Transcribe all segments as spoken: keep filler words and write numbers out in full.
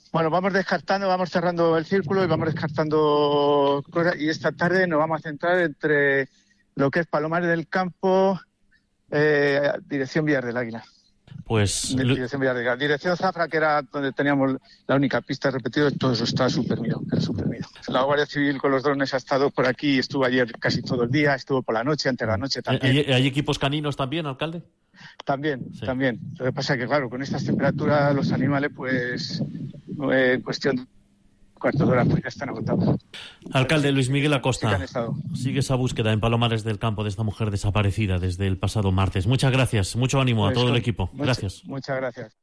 Bueno, vamos descartando, vamos cerrando el círculo y vamos descartando cosas. Y esta tarde nos vamos a centrar entre lo que es Palomares del Campo, eh, dirección Villar del Águila. Pues Dirección Villar del Águila. Dirección Zafra, que era donde teníamos la única pista, repetido, todo eso está suprimido, suprimido. La Guardia Civil con los drones ha estado por aquí, estuvo ayer casi todo el día, estuvo por la noche, antes de la noche también. ¿Hay, hay equipos caninos también, alcalde? También, sí. también. Lo que pasa es que, claro, con estas temperaturas los animales, pues, eh, en cuestión de cuarto de hora, pues ya están agotados. Alcalde Luis Miguel Acosta, sí sigue esa búsqueda en Palomares del Campo de esta mujer desaparecida desde el pasado martes. Muchas gracias, mucho ánimo pues a todo con, el equipo. Mucho, gracias. Muchas gracias.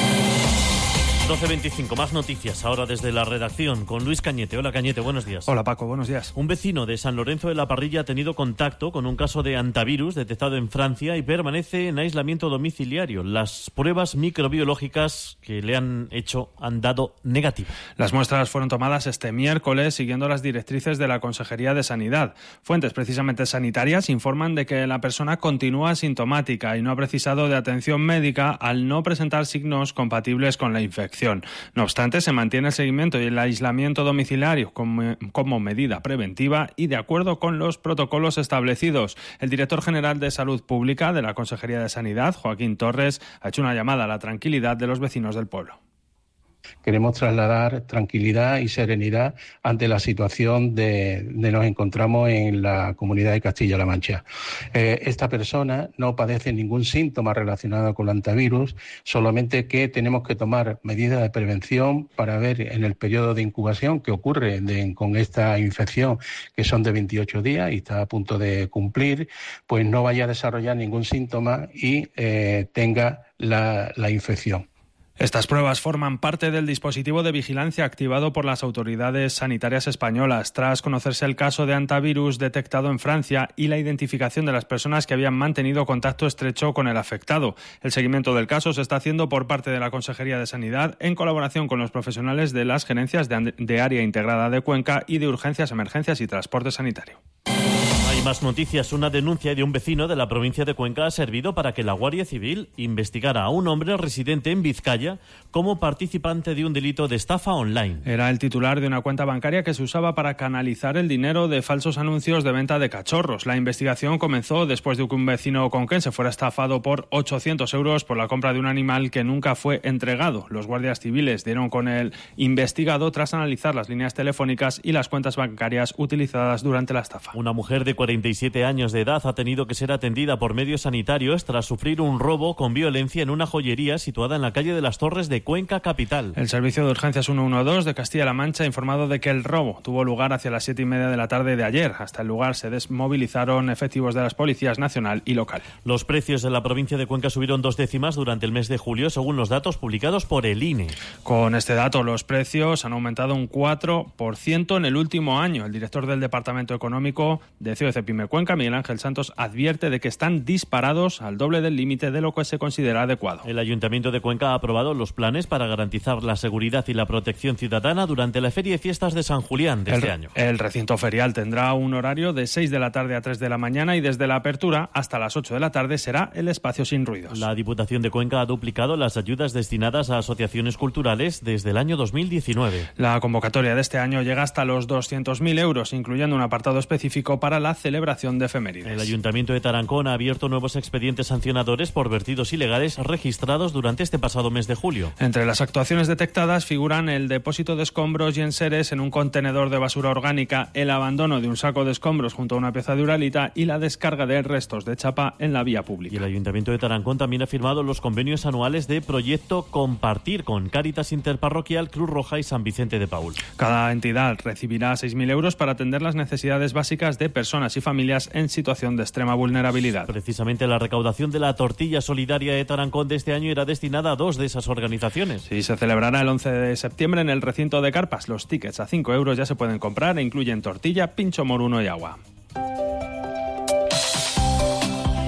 doce veinticinco, más noticias ahora desde la redacción con Luis Cañete. Hola Cañete, buenos días. Hola Paco, buenos días. Un vecino de San Lorenzo de la Parrilla ha tenido contacto con un caso de antivirus detectado en Francia y permanece en aislamiento domiciliario. Las pruebas microbiológicas que le han hecho han dado negativo. Las muestras fueron tomadas este miércoles siguiendo las directrices de la Consejería de Sanidad. Fuentes precisamente sanitarias informan de que la persona continúa asintomática y no ha precisado de atención médica al no presentar signos compatibles con la infección. No obstante, se mantiene el seguimiento y el aislamiento domiciliario como, como medida preventiva y de acuerdo con los protocolos establecidos. El director general de Salud Pública de la Consejería de Sanidad, Joaquín Torres, ha hecho una llamada a la tranquilidad de los vecinos del pueblo. Queremos trasladar tranquilidad y serenidad ante la situación de, de nos encontramos en la comunidad de Castilla-La Mancha. Eh, esta persona no padece ningún síntoma relacionado con el antivirus, solamente que tenemos que tomar medidas de prevención para ver en el periodo de incubación que ocurre de, con esta infección, que son de veintiocho días y está a punto de cumplir, pues no vaya a desarrollar ningún síntoma y eh, tenga la, la infección. Estas pruebas forman parte del dispositivo de vigilancia activado por las autoridades sanitarias españolas tras conocerse el caso de antivirus detectado en Francia y la identificación de las personas que habían mantenido contacto estrecho con el afectado. El seguimiento del caso se está haciendo por parte de la Consejería de Sanidad en colaboración con los profesionales de las gerencias de, de área integrada de Cuenca y de urgencias, emergencias y transporte sanitario. Hay más noticias. Una denuncia de un vecino de la provincia de Cuenca ha servido para que la Guardia Civil investigara a un hombre residente en Vizcaya como participante de un delito de estafa online. Era el titular de una cuenta bancaria que se usaba para canalizar el dinero de falsos anuncios de venta de cachorros. La investigación comenzó después de que un vecino conquense fuera estafado por ochocientos euros por la compra de un animal que nunca fue entregado. Los guardias civiles dieron con el investigado tras analizar las líneas telefónicas y las cuentas bancarias utilizadas durante la estafa. Una mujer de cuarenta y siete años de edad ha tenido que ser atendida por medios sanitarios tras sufrir un robo con violencia en una joyería situada en la calle de las Torres de Cuenca capital. El servicio de urgencias ciento doce de Castilla-La Mancha ha informado de que el robo tuvo lugar hacia las siete y media de la tarde de ayer. Hasta el lugar se desmovilizaron efectivos de las policías nacional y local. Los precios de la provincia de Cuenca subieron dos décimas durante el mes de julio, según los datos publicados por el I N E. Con este dato, los precios han aumentado un cuatro por ciento en el último año. El director del Departamento Económico de C O E C Pyme Cuenca, Miguel Ángel Santos, advierte de que están disparados al doble del límite de lo que se considera adecuado. El Ayuntamiento de Cuenca ha aprobado los planes para garantizar la seguridad y la protección ciudadana durante la Feria y Fiestas de San Julián de el, este año. El recinto ferial tendrá un horario de seis de la tarde a tres de la mañana y desde la apertura hasta las ocho de la tarde será el espacio sin ruidos. La Diputación de Cuenca ha duplicado las ayudas destinadas a asociaciones culturales desde el año dos mil diecinueve. La convocatoria de este año llega hasta los doscientos mil euros, incluyendo un apartado específico para la celebración de efemérides. El Ayuntamiento de Tarancón ha abierto nuevos expedientes sancionadores por vertidos ilegales registrados durante este pasado mes de julio. Entre las actuaciones detectadas figuran el depósito de escombros y enseres en un contenedor de basura orgánica, el abandono de un saco de escombros junto a una pieza de uralita y la descarga de restos de chapa en la vía pública. Y el Ayuntamiento de Tarancón también ha firmado los convenios anuales de Proyecto Compartir con Cáritas Interparroquial, Cruz Roja y San Vicente de Paúl. Cada entidad recibirá seis mil euros para atender las necesidades básicas de personas y familias en situación de extrema vulnerabilidad. Precisamente la recaudación de la tortilla solidaria de Tarancón de este año irá destinada a dos de esas organizaciones. Sí, se celebrará el once de septiembre en el recinto de Carpas. Los tickets a cinco euros ya se pueden comprar e incluyen tortilla, pincho moruno y agua.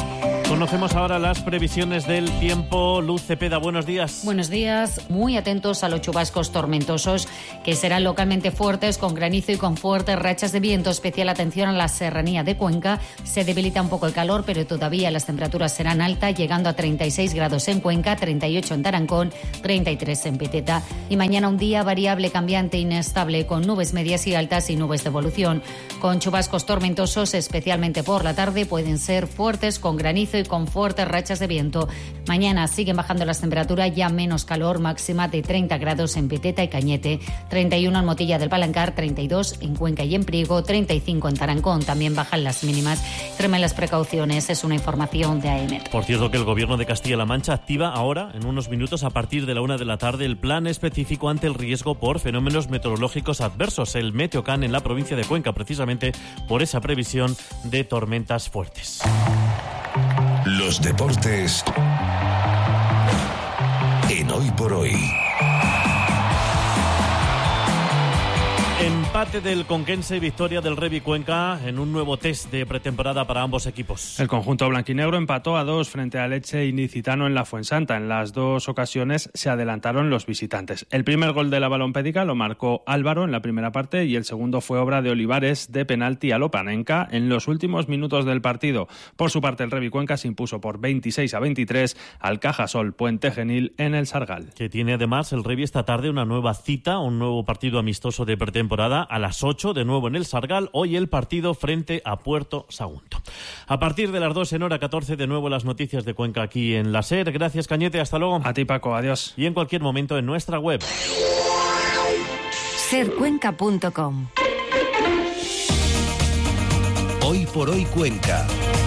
Conocemos ahora las previsiones del tiempo. Luz Cepeda, buenos días. Buenos días. Muy atentos a los chubascos tormentosos que serán localmente fuertes, con granizo y con fuertes rachas de viento. Especial atención a la serranía de Cuenca. Se debilita un poco el calor, pero todavía las temperaturas serán altas, llegando a treinta y seis grados en Cuenca, treinta y ocho en Tarancón, treinta y tres en Peteta. Y mañana un día variable, cambiante, inestable, con nubes medias y altas y nubes de evolución. Con chubascos tormentosos, especialmente por la tarde, pueden ser fuertes, con granizo y con fuertes rachas de viento. Mañana siguen bajando las temperaturas, ya menos calor, máxima de treinta grados en Peteta y Cañete, treinta y uno en Motilla del Palancar, treinta y dos en Cuenca y en Priego, treinta y cinco en Tarancón. También bajan las mínimas. Extremen las precauciones, es una información de A E M E T. Por cierto, que el Gobierno de Castilla-La Mancha activa ahora, en unos minutos, a partir de la una de la tarde, el plan específico ante el riesgo por fenómenos meteorológicos adversos, el Meteocan, en la provincia de Cuenca, precisamente por esa previsión de tormentas fuertes. Los deportes en Hoy por Hoy. Empate del Conquense y victoria del Revi Cuenca en un nuevo test de pretemporada para ambos equipos. El conjunto blanquinegro empató a dos frente a Lecce y Nicitano en la Fuensanta. En las dos ocasiones se adelantaron los visitantes. El primer gol de la Balompédica lo marcó Álvaro en la primera parte y el segundo fue obra de Olivares de penalti a Lopanenka en los últimos minutos del partido. Por su parte, el Revi Cuenca se impuso por veintiséis a veintitrés al Cajasol Puente Genil en el Sargal. Que tiene además el Revi esta tarde una nueva cita, un nuevo partido amistoso de pretemporada a las ocho, de nuevo en el Sargal. Hoy el partido frente a Puerto Sagunto. A partir de las dos en hora catorce, de nuevo las noticias de Cuenca aquí en la SER. Gracias, Cañete, hasta luego. A ti, Paco, adiós. Y en cualquier momento en nuestra web. ser cuenca punto com. Hoy por Hoy Cuenca.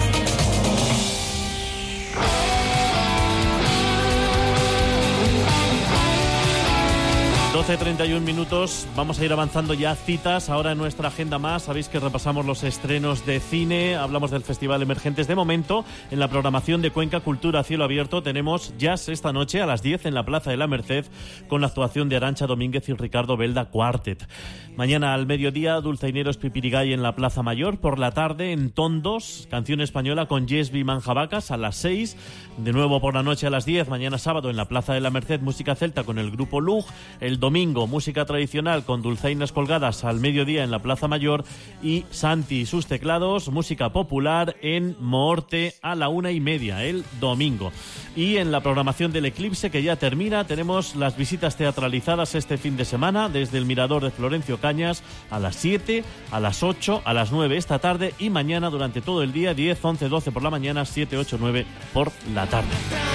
doce treinta y un minutos, vamos a ir avanzando ya citas ahora en nuestra agenda más. Sabéis que repasamos los estrenos de cine, hablamos del Festival Emergentes. De momento, en la programación de Cuenca Cultura a Cielo Abierto tenemos jazz esta noche a las diez en la Plaza de la Merced con la actuación de Arantxa Domínguez y Ricardo Belda Quartet. Mañana al mediodía, Dulzaineros Pipirigay en la Plaza Mayor. Por la tarde, en Tondos, canción española con Yesbi Manjabacas a las seis. De nuevo por la noche a las diez, mañana sábado en la Plaza de la Merced, música celta con el grupo Lug. El domingo, música tradicional con dulzainas colgadas al mediodía en la Plaza Mayor, y Santi y sus teclados, música popular en Moorte a la una y media el domingo. Y en la programación del Eclipse, que ya termina, tenemos las visitas teatralizadas este fin de semana desde el Mirador de Florencio Cañas a las siete, a las ocho, a las nueve esta tarde, y mañana durante todo el día, diez, once, doce por la mañana, siete, ocho, nueve por la tarde.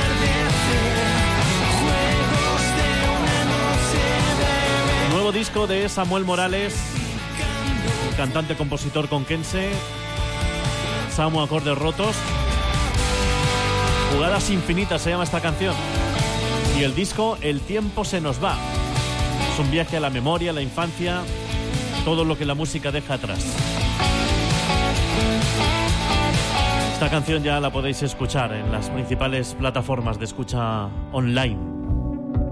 Nuevo disco de Samuel Morales, cantante, compositor conquense. Samu, acordes rotos. Jugadas infinitas se llama esta canción. Y el disco El tiempo se nos va. Es un viaje a la memoria, a la infancia, todo lo que la música deja atrás. Esta canción ya la podéis escuchar en las principales plataformas de escucha online.